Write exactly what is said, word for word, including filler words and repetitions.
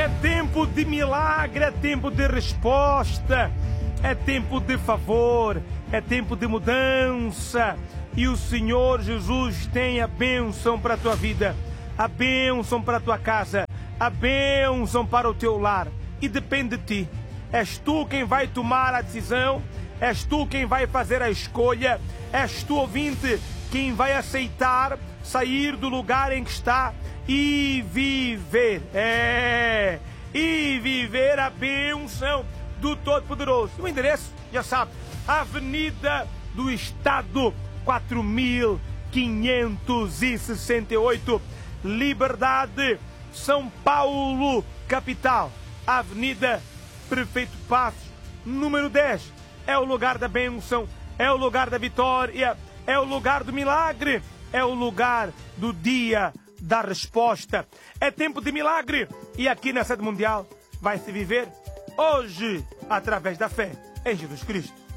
É tempo de milagre, é tempo de resposta, é tempo de favor, é tempo de mudança. E o Senhor Jesus tem a bênção para a tua vida, a bênção para a tua casa, a bênção para o teu lar. E depende de ti. És tu quem vai tomar a decisão, és tu quem vai fazer a escolha, és tu, ouvinte, quem vai aceitar sair do lugar em que está e viver, é, e viver a bênção do Todo-Poderoso. O endereço, já sabe, Avenida do Estado, quatro mil quinhentos e sessenta e oito, Liberdade, São Paulo, capital. Avenida Prefeito Passos, número dez. É o lugar da bênção, é o lugar da vitória, é o lugar do milagre, é o lugar do dia da resposta. É tempo de milagre e aqui na Sede Mundial vai se viver hoje através da fé em Jesus Cristo.